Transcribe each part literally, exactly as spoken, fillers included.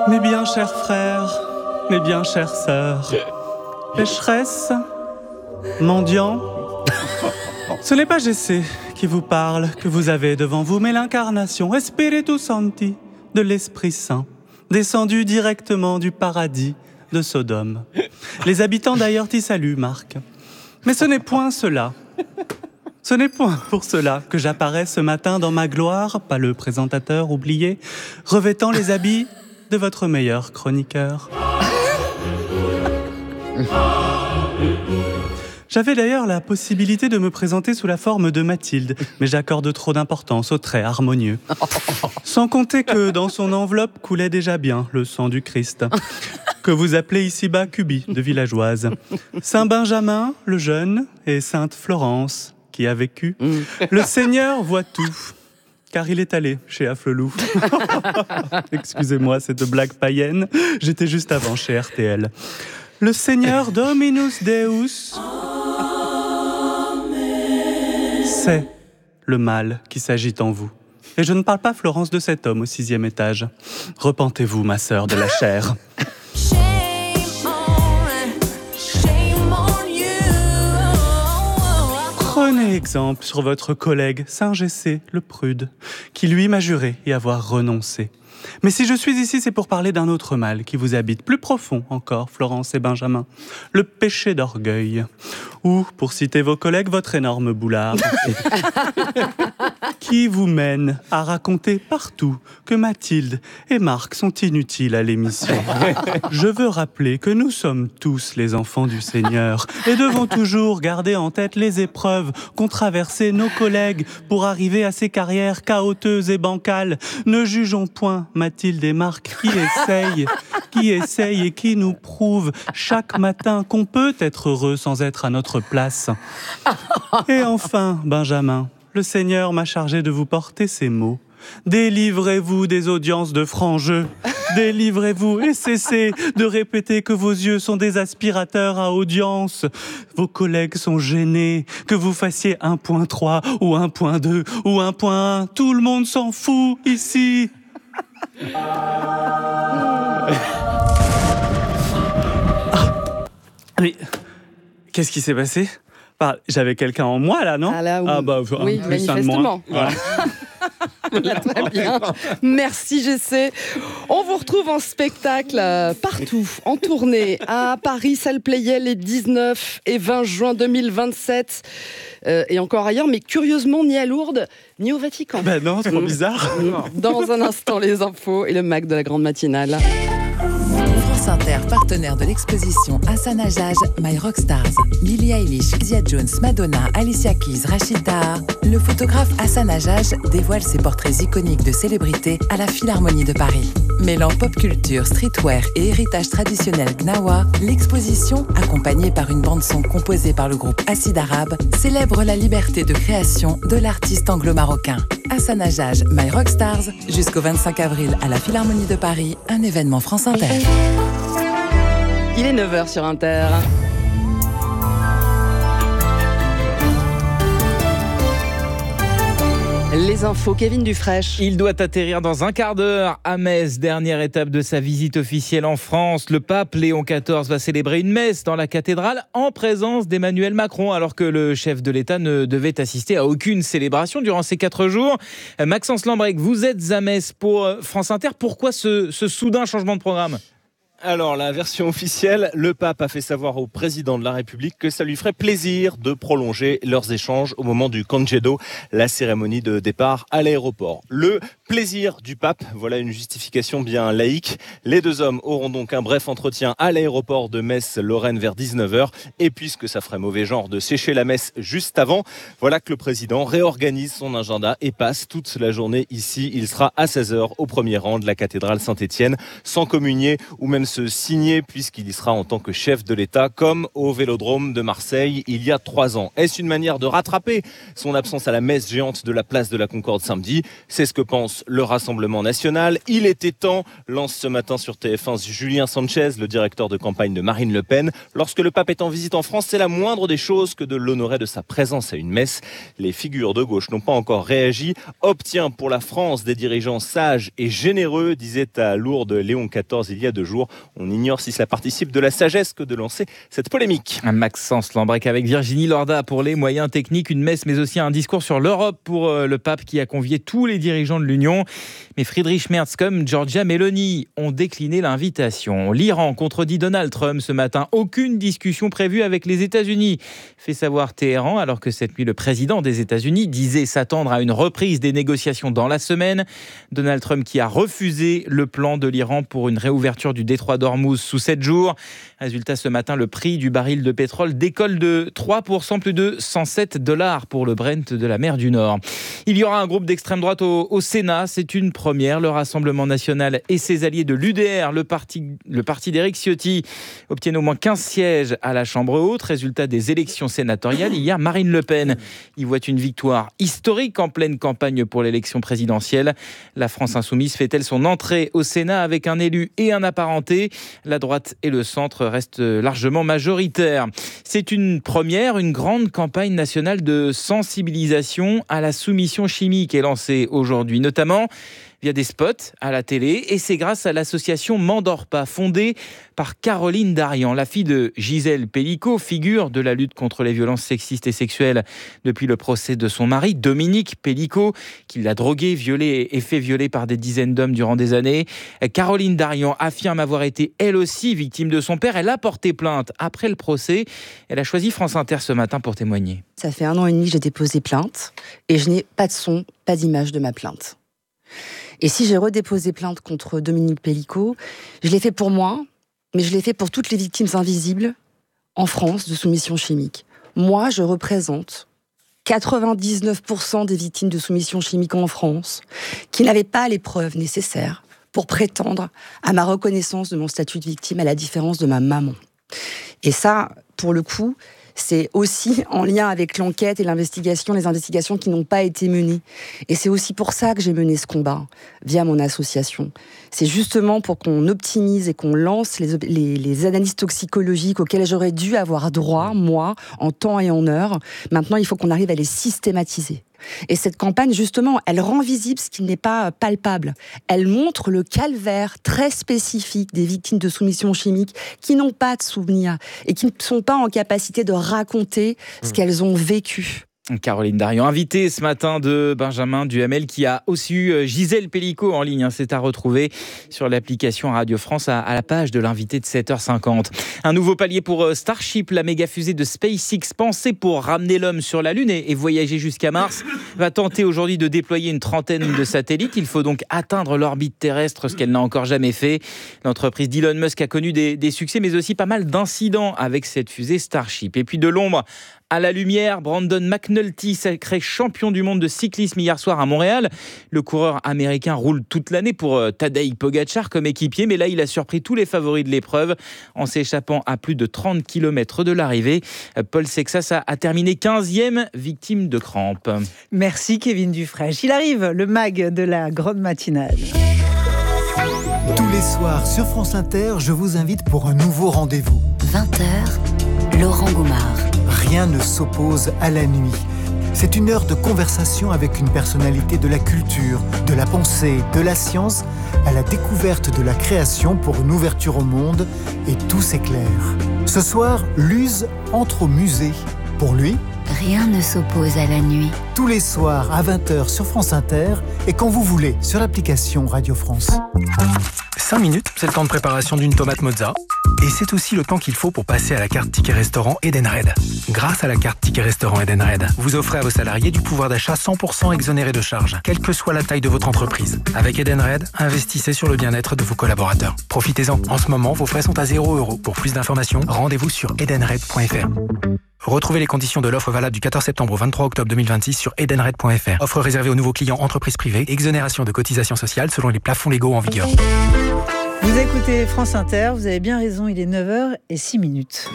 Mes bien chers frères, mes bien chères sœurs, pécheresses, mendiants, ce n'est pas Jessé qui vous parle, que vous avez devant vous, mais l'incarnation, Spiritus Sancti, de l'Esprit Saint, descendu directement du paradis de Sodome. Les habitants d'ailleurs t'y saluent, Marc. Mais ce n'est point cela. Ce n'est point pour cela que j'apparais ce matin dans ma gloire, pas le présentateur oublié, revêtant les habits de votre meilleur chroniqueur. J'avais d'ailleurs la possibilité de me présenter sous la forme de Mathilde, mais j'accorde trop d'importance aux traits harmonieux. Sans compter que dans son enveloppe coulait déjà bien le sang du Christ, que vous appelez ici-bas Cubi, de villageoise. Saint Benjamin, le jeune, et Sainte Florence, qui a vécu. Mm. Le Seigneur voit tout, car il est allé chez Afflelou. Excusez-moi, cette blague païenne, j'étais juste avant chez R T L. Le Seigneur Dominus Deus sait le mal qui s'agite en vous. Et je ne parle pas, Florence, de cet homme au sixième étage. Repentez-vous, ma sœur de la chair. Prenez exemple sur votre collègue Saint Jessé, le prude, qui lui m'a juré y avoir renoncé. Mais si je suis ici, c'est pour parler d'un autre mal qui vous habite, plus profond encore, Florence et Benjamin, le péché d'orgueil. Ou, pour citer vos collègues, votre énorme boulard, qui vous mène à raconter partout que Mathilde et Marc sont inutiles à l'émission. Je veux rappeler que nous sommes tous les enfants du Seigneur et devons toujours garder en tête les épreuves qu'ont traversées nos collègues pour arriver à ces carrières chaoteuses et bancales. Ne jugeons point Mathilde et Marc qui essayent, qui essayent et qui nous prouvent chaque matin qu'on peut être heureux sans être à notre place. Et enfin, Benjamin, le Seigneur m'a chargé de vous porter ces mots. Délivrez-vous des audiences de francs jeux. Délivrez-vous et cessez de répéter que vos yeux sont des aspirateurs à audience. Vos collègues sont gênés. Que vous fassiez un point trois ou un point deux ou un point un. Tout le monde s'en fout ici. Ah. Mais qu'est-ce qui s'est passé? Bah, j'avais quelqu'un en moi là, non? Ah là, oui, ah bah, oui manifestement. Voilà. Très bien. Merci Jessé. On vous retrouve en spectacle euh, partout, en tournée, à Paris, salle Pleyel, les dix-neuf et vingt juin deux mille vingt-sept, euh, et encore ailleurs, mais curieusement ni à Lourdes, ni au Vatican. Ben non, c'est trop bizarre. Dans un instant, les infos et le Mac de la grande matinale. France Inter, partenaire de l'exposition Hassan Hajj, My Rockstars. Billie Eilish, Kezia Jones, Madonna, Alicia Keys, Rachid Taha. Le photographe Hassan Hajj dévoile ses portraits iconiques de célébrités à la Philharmonie de Paris. Mêlant pop culture, streetwear et héritage traditionnel Gnawa, l'exposition, accompagnée par une bande-son composée par le groupe Acide Arabe, célèbre la liberté de création de l'artiste anglo-marocain. Hassan Hajj, My Rockstars, jusqu'au vingt-cinq avril à la Philharmonie de Paris, un événement France Inter. Il est neuf heures sur Inter. Les infos, Kevin Dufraîche. Il doit atterrir dans un quart d'heure à Metz, dernière étape de sa visite officielle en France. Le pape Léon quatorze va célébrer une messe dans la cathédrale en présence d'Emmanuel Macron, alors que le chef de l'État ne devait assister à aucune célébration durant ces quatre jours. Maxence Lambrec, vous êtes à Metz pour France Inter. Pourquoi ce, ce soudain changement de programme ? Alors, la version officielle, le pape a fait savoir au président de la République que ça lui ferait plaisir de prolonger leurs échanges au moment du Congedo, la cérémonie de départ à l'aéroport. Le plaisir du pape, voilà une justification bien laïque. Les deux hommes auront donc un bref entretien à l'aéroport de Metz-Lorraine vers dix-neuf heures. Et puisque ça ferait mauvais genre de sécher la messe juste avant, voilà que le président réorganise son agenda et passe toute la journée ici. Il sera à seize heures au premier rang de la cathédrale Saint-Étienne, sans communier ou même se signer puisqu'il y sera en tant que chef de l'État, comme au Vélodrome de Marseille il y a trois ans. Est-ce une manière de rattraper son absence à la messe géante de la place de la Concorde samedi? C'est ce que pense le Rassemblement national. Il était temps, lance ce matin sur T F un Julien Sanchez, le directeur de campagne de Marine Le Pen. Lorsque le pape est en visite en France, c'est la moindre des choses que de l'honorer de sa présence à une messe. Les figures de gauche n'ont pas encore réagi. Obtient pour la France des dirigeants sages et généreux, disait à Lourdes Léon quatorze il y a deux jours. On ignore si cela participe de la sagesse que de lancer cette polémique. Maxence Lambrec avec Virginie Lorda pour les moyens techniques, une messe mais aussi un discours sur l'Europe pour le pape qui a convié tous les dirigeants de l'Union. Mais Friedrich Merz comme Giorgia Meloni ont décliné l'invitation. L'Iran contredit Donald Trump ce matin. Aucune discussion prévue avec les États-Unis, fait savoir Téhéran, alors que cette nuit le président des États-Unis disait s'attendre à une reprise des négociations dans la semaine. Donald Trump qui a refusé le plan de l'Iran pour une réouverture du détroit d'Ormuz sous sept jours. Résultat, ce matin, le prix du baril de pétrole décolle de trois pour cent, plus de cent sept dollars pour le Brent de la mer du Nord. Il y aura un groupe d'extrême droite au, au Sénat, c'est une première. Le Rassemblement national et ses alliés de l'U D R, le parti, le parti d'Éric Ciotti, obtiennent au moins quinze sièges à la Chambre haute. Résultat des élections sénatoriales, hier, Marine Le Pen y voit une victoire historique en pleine campagne pour l'élection présidentielle. La France insoumise fait-elle son entrée au Sénat avec un élu et un apparenté? La droite et le centre restent largement majoritaires. C'est une première, une grande campagne nationale de sensibilisation à la soumission chimique est lancée aujourd'hui, notamment via des spots à la télé, et c'est grâce à l'association M'endors pas, fondée par Caroline Darian, la fille de Gisèle Pellicot, figure de la lutte contre les violences sexistes et sexuelles depuis le procès de son mari, Dominique Pellicot, qui l'a droguée, violée et fait violer par des dizaines d'hommes durant des années. Caroline Darian affirme avoir été elle aussi victime de son père. Elle a porté plainte après le procès. Elle a choisi France Inter ce matin pour témoigner. Ça fait un an et demi que j'ai déposé plainte et je n'ai pas de son, pas d'image de ma plainte. Et si j'ai redéposé plainte contre Dominique Pellicot, je l'ai fait pour moi, mais je l'ai fait pour toutes les victimes invisibles en France de soumission chimique. Moi, je représente quatre-vingt-dix-neuf pour cent des victimes de soumission chimique en France qui n'avaient pas les preuves nécessaires pour prétendre à ma reconnaissance de mon statut de victime, à la différence de ma maman. Et ça, pour le coup, c'est aussi en lien avec l'enquête et l'investigation, les investigations qui n'ont pas été menées. Et c'est aussi pour ça que j'ai mené ce combat via mon association. C'est justement pour qu'on optimise et qu'on lance les, les, les analyses toxicologiques auxquelles j'aurais dû avoir droit, moi, en temps et en heure. Maintenant, il faut qu'on arrive à les systématiser. Et cette campagne, justement, elle rend visible ce qui n'est pas palpable. Elle montre le calvaire très spécifique des victimes de soumission chimique qui n'ont pas de souvenirs et qui ne sont pas en capacité de raconter ce qu'elles ont vécu. Caroline Darian, invitée ce matin de Benjamin Duhamel, qui a aussi eu Gisèle Pellicot en ligne. C'est à retrouver sur l'application Radio France à la page de l'invité de sept heures cinquante. Un nouveau palier pour Starship, la méga fusée de SpaceX, pensée pour ramener l'homme sur la Lune et voyager jusqu'à Mars, va tenter aujourd'hui de déployer une trentaine de satellites. Il faut donc atteindre l'orbite terrestre, ce qu'elle n'a encore jamais fait. L'entreprise d'Elon Musk a connu des, des succès, mais aussi pas mal d'incidents avec cette fusée Starship. Et puis de l'ombre à la lumière, Brandon McNulty, sacré champion du monde de cyclisme hier soir à Montréal. Le coureur américain roule toute l'année pour Tadej Pogačar comme équipier, mais là il a surpris tous les favoris de l'épreuve en s'échappant à plus de trente kilomètres de l'arrivée. Paul Sexas a, a terminé quinzième, victime de crampes. Merci Kevin Dufresne. Il arrive, le mag de la grande matinale. Tous les soirs sur France Inter, je vous invite pour un nouveau rendez-vous. vingt heures, Laurent Goumard. Rien ne s'oppose à la nuit. C'est une heure de conversation avec une personnalité de la culture, de la pensée, de la science, à la découverte de la création pour une ouverture au monde, et tout s'éclaire. Ce soir, Luz entre au musée. Pour lui, rien ne s'oppose à la nuit. Tous les soirs à vingt heures sur France Inter et quand vous voulez sur l'application Radio France. cinq minutes, c'est le temps de préparation d'une tomate mozza. Et c'est aussi le temps qu'il faut pour passer à la carte Ticket Restaurant Edenred. Grâce à la carte Ticket Restaurant Edenred, vous offrez à vos salariés du pouvoir d'achat cent pour cent exonéré de charges, quelle que soit la taille de votre entreprise. Avec Edenred, investissez sur le bien-être de vos collaborateurs. Profitez-en. En ce moment, vos frais sont à zéro euro. Pour plus d'informations, rendez-vous sur edenred point f r. Retrouvez les conditions de l'offre valable du quatorze septembre au vingt-trois octobre deux mille vingt-six sur edenred point f r. Offre réservée aux nouveaux clients entreprises privées, exonération de cotisations sociales selon les plafonds légaux en vigueur. Vous écoutez France Inter, vous avez bien raison, il est neuf heures et six minutes.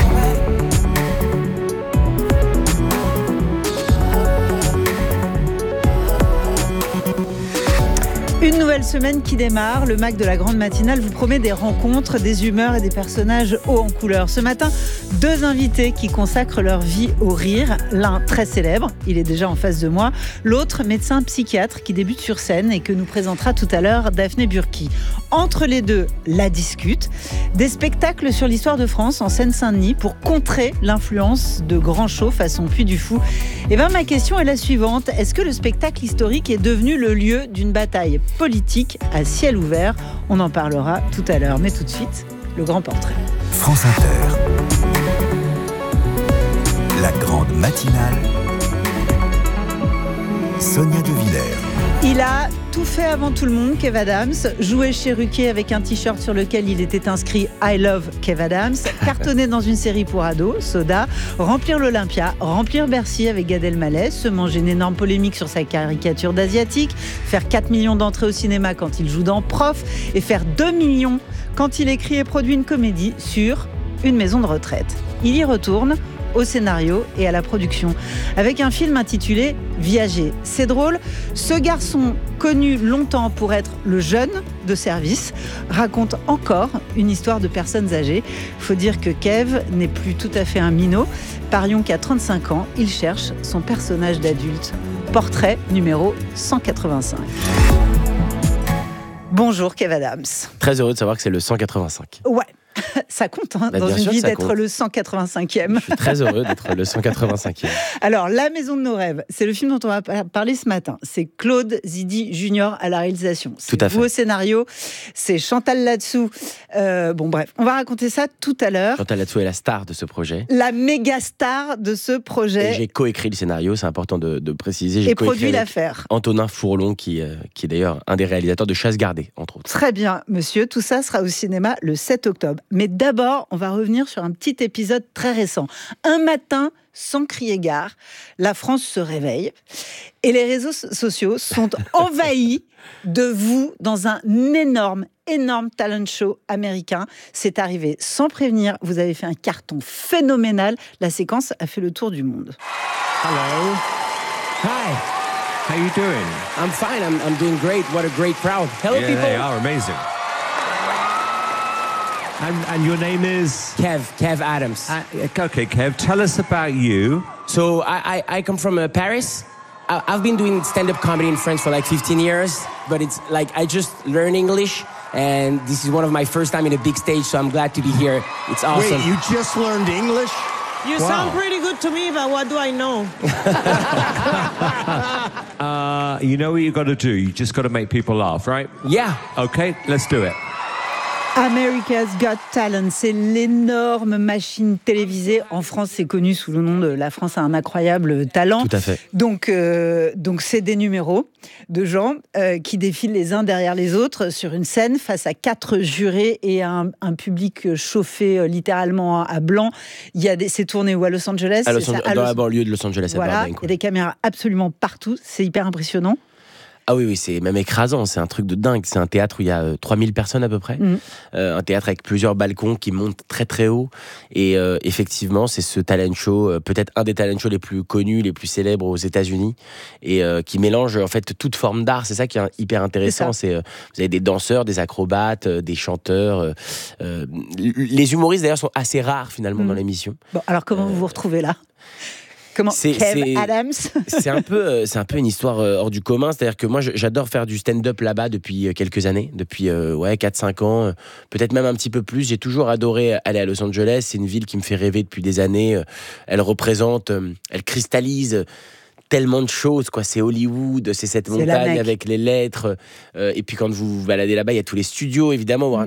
Une nouvelle semaine qui démarre. Le Mac de la grande matinale vous promet des rencontres, des humeurs et des personnages hauts en couleur. Ce matin, deux invités qui consacrent leur vie au rire. L'un très célèbre, il est déjà en face de moi. L'autre, médecin psychiatre qui débute sur scène et que nous présentera tout à l'heure Daphné Burki. Entre les deux, la discute. Des spectacles sur l'histoire de France en Seine-Saint-Denis pour contrer l'influence de grands shows façon Puy du Fou. Et bien ma question est la suivante. Est-ce que le spectacle historique est devenu le lieu d'une bataille politique à ciel ouvert? On en parlera tout à l'heure. Mais tout de suite, le grand portrait. France Inter. La grande matinale. Sonia De Villers. Il a tout fait avant tout le monde, Kev Adams. Jouer chez Ruquier avec un t-shirt sur lequel il était inscrit I love Kev Adams. Cartonner dans une série pour ados, Soda. Remplir l'Olympia, remplir Bercy avec Gad Elmaleh. Se manger une énorme polémique sur sa caricature d'asiatique. Faire quatre millions d'entrées au cinéma quand il joue dans Prof. Et faire deux millions quand il écrit et produit une comédie sur une maison de retraite. Il y retourne au scénario et à la production, avec un film intitulé Viager. C'est drôle, ce garçon, connu longtemps pour être le jeune de service, raconte encore une histoire de personnes âgées. Il faut dire que Kev n'est plus tout à fait un minot. Parions qu'à trente-cinq ans, il cherche son personnage d'adulte. Portrait numéro cent quatre-vingt-cinq. Bonjour Kev Adams. Très heureux de savoir que c'est le cent quatre-vingt-cinq. Ouais. Ça compte hein, bah, dans une vie d'être compte. Le cent quatre-vingt-cinquième. Je suis très heureux d'être le cent quatre-vingt-cinquième. Alors, La Maison de nos rêves, c'est le film dont on va parler ce matin. C'est Claude Zidi Junior à la réalisation. C'est tout à vous fait. Au scénario, c'est Chantal Latsou. Euh, bon, bref, on va raconter ça tout à l'heure. Chantal Latsou est la star de ce projet. La méga star de ce projet. Et j'ai coécrit le scénario, c'est important de, de préciser. J'ai Et produit l'affaire. Antonin Fourlon, qui, euh, qui est d'ailleurs un des réalisateurs de Chasse gardée, entre autres. Très bien, monsieur. Tout ça sera au cinéma le sept octobre. Mais d'abord, on va revenir sur un petit épisode très récent. Un matin, sans crier gare, la France se réveille et les réseaux sociaux sont envahis de vous dans un énorme, énorme talent show américain. C'est arrivé sans prévenir. Vous avez fait un carton phénoménal. La séquence a fait le tour du monde. Hello. Hi. How you doing? I'm fine. I'm, I'm doing great. What a great crowd. Hello, yeah, people. They are amazing. And, and your name is? Kev, Kev Adams. Uh, okay, Kev, tell us about you. So I, I, I come from uh, Paris. I, I've been doing stand-up comedy in France for like fifteen years, but it's like I just learned English, and this is one of my first time in a big stage, so I'm glad to be here. It's awesome. Wait, you just learned English? You wow. sound pretty good to me, but what do I know? uh, you know what you got to do? You just got to make people laugh, right? Yeah. Okay, let's do it. America's Got Talent, c'est l'énorme machine télévisée. En France, c'est connu sous le nom de La France a un incroyable talent. Tout à fait. Donc, euh, donc c'est des numéros de gens euh, qui défilent les uns derrière les autres sur une scène face à quatre jurés et un, un public chauffé euh, littéralement à blanc. Il y a des, c'est tourné où, à Los Angeles? À Los c'est An- ça, à Dans Los... la banlieue de Los Angeles, voilà, à Burbank. il y a des caméras absolument partout. C'est hyper impressionnant. Ah oui, oui, c'est même écrasant, c'est un truc de dingue. C'est un théâtre où il y a euh, trois mille personnes à peu près. Mmh. Euh, un théâtre avec plusieurs balcons qui montent très très haut. Et euh, effectivement, c'est ce talent show, euh, peut-être un des talent shows les plus connus, les plus célèbres aux États-Unis, et euh, qui mélange en fait toute forme d'art. C'est ça qui est hyper intéressant. C'est, c'est euh, vous avez des danseurs, des acrobates, euh, des chanteurs. Euh, euh, les humoristes d'ailleurs sont assez rares finalement mmh. dans l'émission. Bon, alors comment euh, vous vous retrouvez là? Comment c'est, Kev c'est, Adams c'est un peu, c'est un peu une histoire hors du commun. C'est-à-dire que moi, j'adore faire du stand-up là-bas depuis quelques années, depuis euh, ouais quatre cinq ans, peut-être même un petit peu plus. J'ai toujours adoré aller à Los Angeles. C'est une ville qui me fait rêver depuis des années. Elle représente, elle cristallise tellement de choses, quoi. C'est Hollywood, c'est cette c'est montagne avec les lettres. Euh, et puis quand vous vous baladez là-bas, il y a tous les studios, évidemment. Warner